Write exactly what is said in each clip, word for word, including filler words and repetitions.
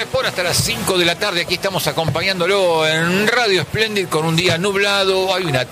Sport hasta las cinco de la tarde. Aquí estamos acompañándolo en Radio Splendid con un día nublado. Hay una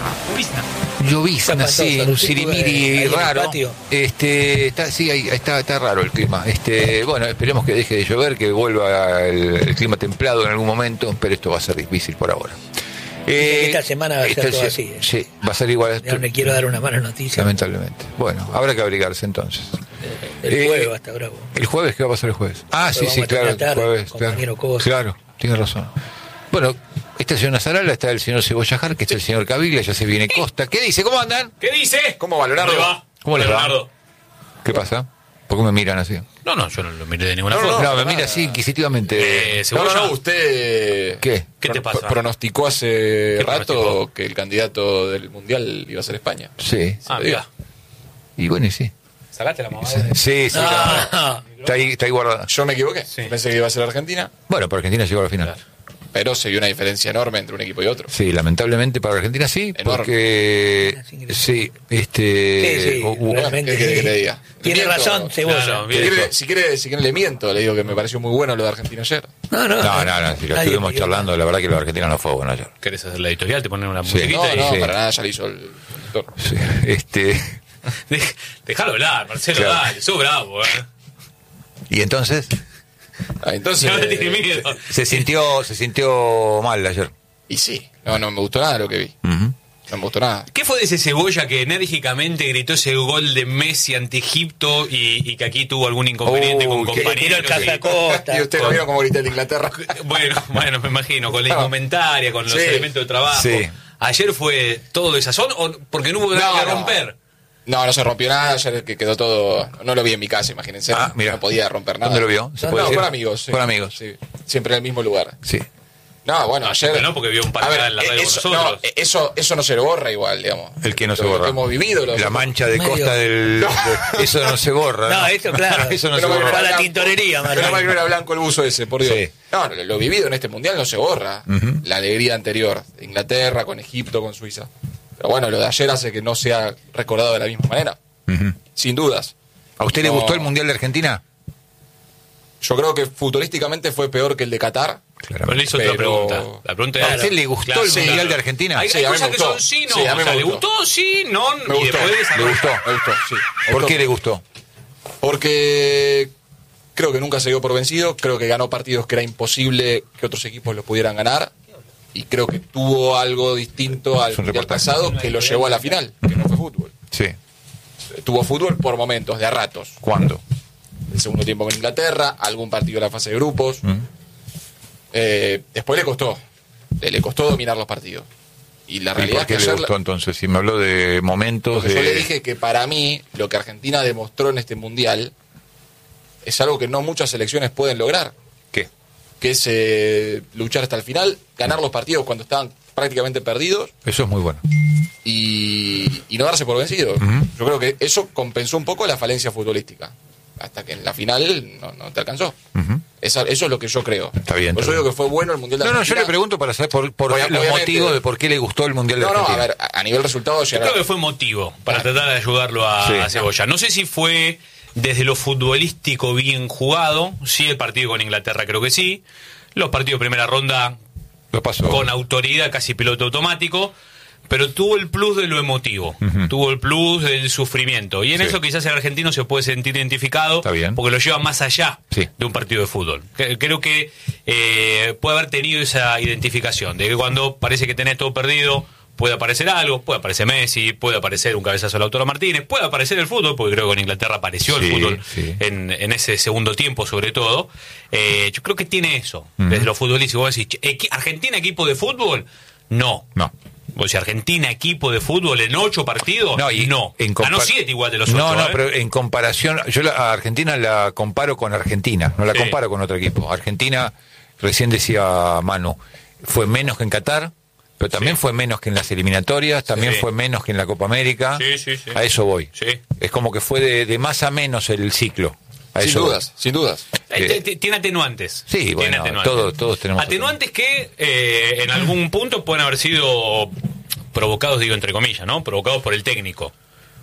llovizna, sí, un sirimiri raro. Este, está, sí, ahí, está, está raro el clima. Este, bueno, esperemos que deje de llover, que vuelva el, el clima templado en algún momento, pero esto va a ser difícil por ahora. Eh, esta semana va a ser todo así. ¿eh? Sí, va a ser igual. No me quiero dar una mala noticia. Lamentablemente. Bueno, habrá que abrigarse entonces. El eh, jueves va a estar bravo. ¿El jueves? ¿Qué va a pasar el jueves? Ah, Pero sí, sí, claro. Tarde, el jueves, compañero claro. Cosa. Claro, tiene razón. Bueno, está el señor Nazarala, está el señor Cebollajar, que está el señor Caviglia, ya se viene Costa. ¿Qué dice? ¿Cómo andan? ¿Qué dice? ¿Cómo va, Leonardo? ¿Cómo le va? ¿Cómo les va? Leonardo. ¿Qué pasa? ¿Por qué me miran así? No, no, yo no lo miré de ninguna No, forma. no, me mira así inquisitivamente. Eh, ¿Cebolla? No, no, no, usted... ¿Qué? ¿Qué te pasa? Pronosticó hace ¿Qué rato pronosticó? que el candidato del Mundial iba a ser España. Sí. Ah, mira. Y bueno, y sí. ¿Sacaste la mamá? Sí, sí. Ah, Está ahí, está ahí guardada. Yo me equivoqué. Sí. Pensé que iba a ser Argentina, Bueno, pero Argentina llegó a la final. Claro. pero se vio una diferencia enorme entre un equipo y otro. Sí, lamentablemente para Argentina sí, Enorme. porque sí, este Sí, sí, hubo- realmente. ¿Qué quiere que le diga? Tiene Le miento. razón, Cebolla. Claro, Si bien. quiere, si, quiere, si quiere le miento, le digo que me pareció muy bueno lo de Argentina ayer. No, no. No, no, no, si lo Nadie estuvimos pidió charlando, la verdad que lo de Argentina no fue bueno ayer. ¿Querés hacer la editorial? Te ponen una Sí. musiquita No, y... no, sí. para nada, ya lo hizo el doctor. Sí, este Dej- Dejalo hablar, Marcelo, Claro. dale, sos bravo, eh. y entonces Ah, entonces... No le tiene miedo. se sintió se sintió mal ayer. Y sí, no, no me gustó nada lo que vi. Ujú. No me gustó nada. ¿Qué fue de ese Cebolla que enérgicamente gritó ese gol de Messi ante Egipto y, y que aquí tuvo algún inconveniente Oh, con que- Le tiró el compañeros? y- cazacosta. Y usted no vio cómo grité el de Inglaterra. Bueno, bueno, me imagino, con la No. indumentaria, con los Sí. elementos de trabajo. Sí. ¿Ayer fue todo desazón o porque no hubo nada No, que no. romper? No, no se rompió nada, ayer que quedó todo... No lo vi en mi casa, imagínense. Ah, mira. No podía romper nada. ¿Dónde lo vio? ¿Se No, puede no, decir? con amigos. sí. Con amigos. Sí. Siempre en el mismo lugar. Sí. No, bueno, ayer... Pero no, porque vio un par A ver, en la radio eso, con nosotros. no, eso, eso no se borra igual, digamos. El que no se Lo- lo borra. que hemos vivido. Lo, La mancha de Medio- costa del de- eso no se borra. No, eso claro. eso no se Pero bueno, borra. Fue a la blanco. tintorería, Mario. Pero mal que no era blanco el buzo ese, por Dios. Sí. No, lo, lo vivido en este mundial no se borra. Ujú. La alegría anterior. De Inglaterra, con Egipto, con Suiza. Pero bueno, lo de ayer hace que no sea recordado de la misma manera. Ujú. Sin dudas. ¿A usted le No. gustó el Mundial de Argentina? Yo creo que futurísticamente fue peor que el de Qatar. Pero le hizo otra Pero- pregunta. La pregunta ¿A era- usted le gustó el sí, Mundial claro. de Argentina? Hay, Sí, hay a mí cosas me que gustó. son sí, no. Sí, a mí o sea, me le gustó. gustó, sí, no. Me y gustó. después Le desarrolló. gustó. Me gustó, sí. Me ¿Por gustó. qué le gustó? Porque creo que nunca se dio por vencido, creo que ganó partidos que era imposible que otros equipos los pudieran ganar y creo que tuvo algo distinto al Es un mundial reportaje. pasado que lo llevó a la final, que no fue fútbol. Sí. Tuvo fútbol por momentos, de a ratos. ¿Cuándo? El segundo tiempo con Inglaterra, algún partido de la fase de grupos. ¿Mm? Eh, después le costó, le, le costó dominar los partidos. Y la ¿Y realidad por es qué que le ayer gustó entonces? Si me habló de momentos Lo que de... yo le dije que para mí lo que Argentina demostró en este mundial es algo que no muchas selecciones pueden lograr, ¿Qué? que es eh, luchar hasta el final, ganar los partidos cuando estaban prácticamente perdidos Eso es muy bueno. y, y no darse por vencidos. Ujú. Yo creo que eso compensó un poco la falencia futbolística, hasta que en la final no, no te alcanzó. Ujú. Esa- eso es lo que yo creo. Está bien, Por está eso digo bien. que fue bueno el mundial de No, no, yo Argentina. le pregunto para saber por, por Obvia- los obviamente. motivos de por qué le gustó el Mundial de No, no, Argentina. a ver, a, a nivel resultado Yo llegar creo que fue motivo para Ah. tratar de ayudarlo a, Sí. a Cebolla. No sé si fue desde lo futbolístico bien jugado. Sí, el partido con Inglaterra creo que sí. Los partidos de primera ronda Lo pasó. con autoridad, casi piloto automático. Pero tuvo el plus de lo emotivo, Ujú. tuvo el plus del sufrimiento. Y en Sí. eso quizás el argentino se puede sentir identificado, Está bien. porque lo lleva más allá Sí. de un partido de fútbol. Que- Creo que eh, puede haber tenido esa identificación, de que cuando parece que tenés todo perdido, puede aparecer algo, puede aparecer Messi, puede aparecer un cabezazo a Lautaro Martínez, puede aparecer el fútbol, porque creo que con Inglaterra apareció Sí, el fútbol sí. en, en ese segundo tiempo sobre todo. Eh, yo creo que tiene eso, Ujú. desde lo futbolístico. Vos decís, che, equi- ¿Argentina equipo de fútbol? No. No. O sea, Argentina equipo de fútbol en ocho partidos, No, y no. en Ganó compa- siete igual de los ocho. No, no, ¿eh? pero en comparación, yo la, a Argentina la comparo con Argentina, no la Sí. comparo con otro equipo. Argentina, recién decía Manu, fue menos que en Qatar, pero también Sí. fue menos que en las eliminatorias, también Sí. fue menos que en la Copa América. Sí, sí, sí. A eso voy. Sí. Es como que fue de, de más a menos el ciclo. A sin eso voy. dudas, sin dudas. Eh, te- te- Tiene atenuantes. Sí, Tiene bueno, atenuantes. todos- todos tenemos Atenuantes que eh, en algún punto pueden haber sido provocados, digo entre comillas, ¿no? Provocados por el técnico.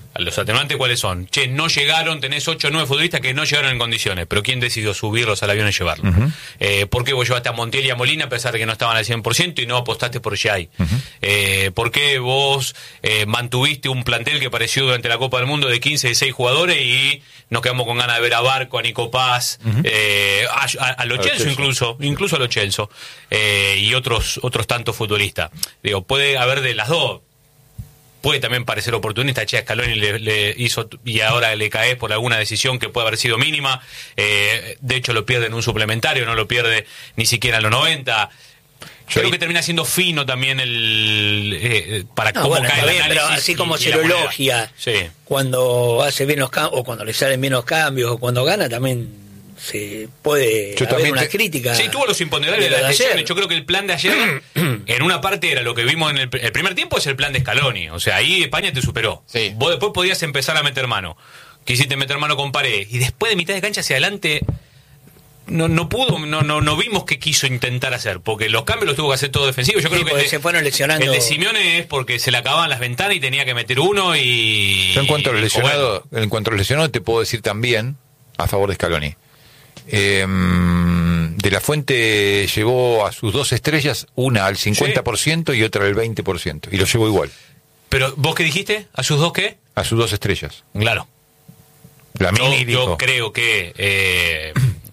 Los atenuantes, ¿cuáles son? Che, no llegaron, tenés ocho o nueve futbolistas que no llegaron en condiciones, pero ¿quién decidió subirlos al avión y llevarlos? Uh-huh. Eh, ¿Por qué vos llevaste a Montiel y a Molina a pesar de que no estaban al cien por ciento y no apostaste por Jai? Uh-huh. Eh, ¿Por qué vos eh, mantuviste un plantel que pareció durante la Copa del Mundo de quince, dieciséis jugadores y nos quedamos con ganas de ver a Barco, a Nico Paz, uh-huh. eh, a, a, a Lo Celso incluso, incluso a Lo Celso, eh, y otros, otros tantos futbolistas? Digo, puede haber de las dos. Puede también parecer oportunista, che, a Scaloni le, le hizo y ahora le cae por alguna decisión que puede haber sido mínima, eh, de hecho lo pierde en un suplementario, no lo pierde ni siquiera en los noventa. Yo creo que termina siendo fino también el eh, para no, cómo bueno, cae el bien, análisis. pero así como y, se y lo la elogia, sí. cuando hace bien los cambios, o cuando le salen bien los cambios, o cuando gana, también se puede Yo haber una te... crítica. Sí, tuvo los imponderables de las lesiones. Yo creo que el plan de ayer, en una parte era lo que vimos en el, el primer tiempo, es el plan de Scaloni. O sea, ahí España te superó. Sí. Vos después podías empezar a meter mano. Quisiste meter mano con Paredes. Y después de mitad de cancha hacia adelante, no no pudo, no no no vimos qué quiso intentar hacer. Porque los cambios los tuvo que hacer todo defensivo. Yo sí, creo que el de, se fueron lesionando. El de Simeone es porque se le acababan las ventanas y tenía que meter uno y... Yo en cuanto a los lesionados, bueno. en cuanto a los lesionados, te puedo decir también a favor de Scaloni. Eh, de la Fuente llevó a sus dos estrellas, una al cincuenta por ciento sí. y otra al veinte por ciento, y lo llevó igual. Pero ¿vos qué dijiste? ¿A sus dos qué? A sus dos estrellas. Claro. La yo, Mini dijo. yo creo que eh,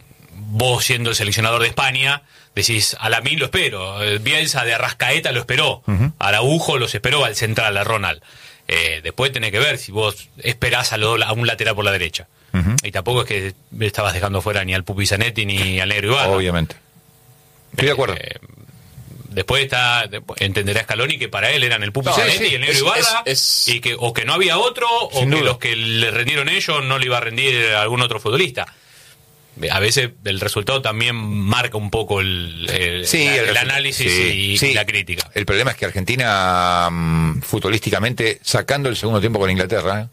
vos siendo el seleccionador de España decís, a Lamine lo espero, Bielsa de Arrascaeta lo esperó, uh-huh. Araujo los esperó al central, a Ronald. Eh, después tenés que ver si vos esperás a, lo, a un lateral por la derecha. Uh-huh. Y tampoco es que estabas dejando fuera ni al Pupi Zanetti ni al Negro Ibarra. Obviamente. Estoy de acuerdo. Eh, después está entenderá Scaloni que para él eran el Pupi no, Zanetti sí, y el Negro es, Ibarra es, es... y que o que no había otro o que duda. los que le rendieron ellos no le iba a rendir algún otro futbolista. A veces el resultado también marca un poco el, el, sí, la, el, el análisis sí, y, sí. y la crítica. El problema es que Argentina, um, futbolísticamente, sacando el segundo tiempo con Inglaterra,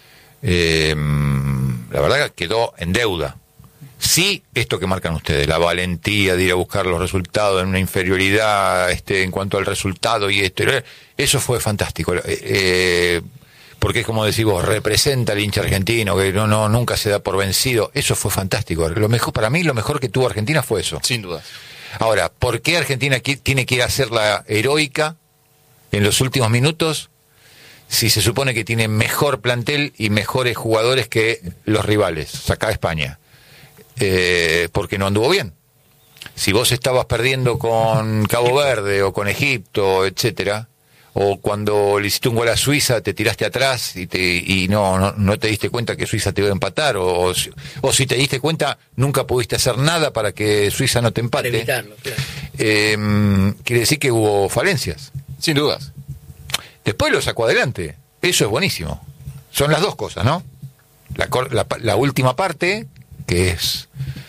eh, la verdad quedó en deuda. Sí, esto que marcan ustedes, la valentía de ir a buscar los resultados en una inferioridad este, en cuanto al resultado y esto, eso fue fantástico. Eh, eh, porque es como decís vos, representa al hincha argentino, que no, no, nunca se da por vencido. Eso fue fantástico. Lo mejor, para mí, lo mejor que tuvo Argentina fue eso. Sin duda. Ahora, ¿por qué Argentina tiene que ir a hacer la heroica en los últimos minutos si se supone que tiene mejor plantel y mejores jugadores que los rivales? Sacá a España. Eh, porque no anduvo bien. Si vos estabas perdiendo con Cabo Verde o con Egipto, etcétera, o cuando le hiciste un gol a Suiza te tiraste atrás y, te, y no, no no te diste cuenta que Suiza te iba a empatar, o, o, o si te diste cuenta nunca pudiste hacer nada para que Suiza no te empate. Para evitarlo, claro. Eh, quiere decir que hubo falencias. Sin dudas. Después lo sacó adelante. Eso es buenísimo. Son las dos cosas, ¿no? La, la, la última parte, que es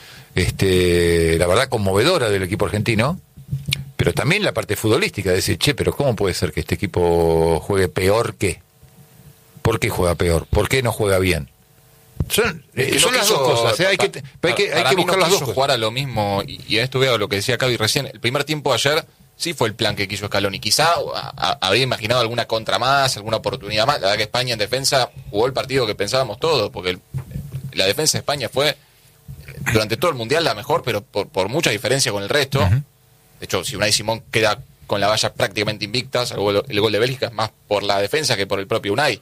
este la verdad conmovedora del equipo argentino, pero también la parte futbolística, de decir, che, pero ¿cómo puede ser que este equipo juegue peor que? ¿Por qué juega peor? ¿Por qué no juega bien? Son, eh, son las dos cosas, ¿eh? hay que, hay que, hay que buscar no las dos cosas. Jugar jugar a lo mismo, y, y en esto veo lo que decía Cavi recién, el primer tiempo de ayer sí fue el plan que quiso Scaloni, quizá a, a, habría imaginado alguna contra más, alguna oportunidad más. La verdad que España en defensa jugó el partido que pensábamos todos, porque el, la defensa de España fue durante todo el Mundial la mejor, pero por, por mucha diferencia con el resto. Uh-huh. De hecho, si Unai Simón queda con la valla prácticamente invicta, salvo el, el gol de Bélgica, es más por la defensa que por el propio Unai.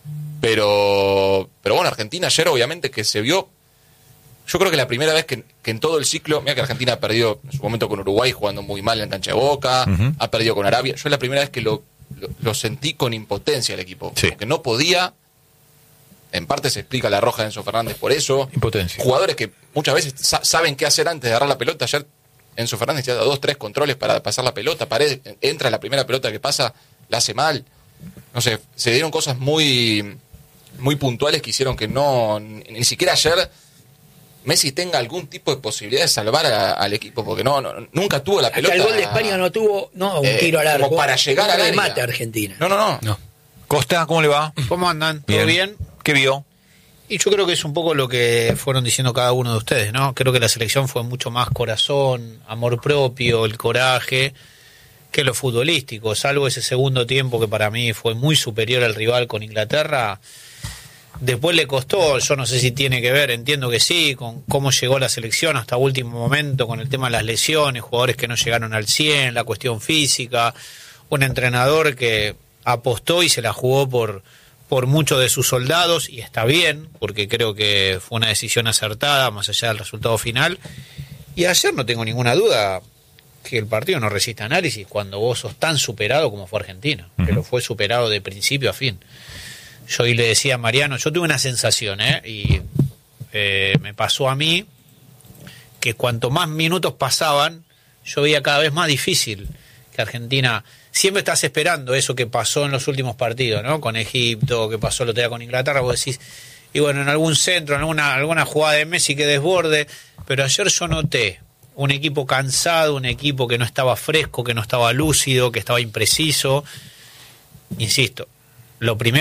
Pero pero bueno, Argentina ayer obviamente que se vio, yo creo que la primera vez que, que en todo el ciclo, mira que Argentina ha perdido en su momento con Uruguay jugando muy mal en cancha de Boca, uh-huh. ha perdido con Arabia, yo es la primera vez que lo, lo, lo sentí con impotencia el equipo, sí. porque no podía, en parte se explica la roja de Enzo Fernández por eso, impotencia. Jugadores que muchas veces sa- saben qué hacer antes de agarrar la pelota. Ayer Enzo Fernández ya da dos, tres controles para pasar la pelota, Paredes entra la primera pelota que pasa, la hace mal, no sé, se dieron cosas muy muy puntuales que hicieron que no, ni, ni siquiera ayer Messi tenga algún tipo de posibilidad de salvar a, al equipo, porque no, no nunca tuvo la pelota. Hasta el gol de España no tuvo, no, un eh, tiro al arco. Como para llegar al área. Remate a Argentina. No, no, no, No. Costa, ¿cómo le va? ¿Cómo andan? ¿Todo bien? ¿Qué vio? Y yo creo que es un poco lo que fueron diciendo cada uno de ustedes, ¿no? Creo que la selección fue mucho más corazón, amor propio, el coraje, que lo futbolístico. Salvo ese segundo tiempo que para mí fue muy superior al rival con Inglaterra, Después le costó, yo no sé si tiene que ver, entiendo que sí, con cómo llegó la selección hasta último momento, con el tema de las lesiones, jugadores que no llegaron al cien, la cuestión física, un entrenador que apostó y se la jugó por, por muchos de sus soldados, y está bien, porque creo que fue una decisión acertada, más allá del resultado final. Y ayer no tengo ninguna duda que el partido no resiste análisis cuando vos sos tan superado como fue Argentina, uh-huh. pero fue superado de principio a fin. Yo hoy le decía a Mariano, yo tuve una sensación, ¿eh? y eh, me pasó a mí, que cuanto más minutos pasaban, yo veía cada vez más difícil que Argentina... Siempre estás esperando eso que pasó en los últimos partidos, ¿no? Con Egipto, que pasó el otro día con Inglaterra, vos decís, y bueno, en algún centro, en alguna, alguna jugada de Messi que desborde, pero ayer yo noté un equipo cansado, un equipo que no estaba fresco, que no estaba lúcido, que estaba impreciso. Insisto, lo primero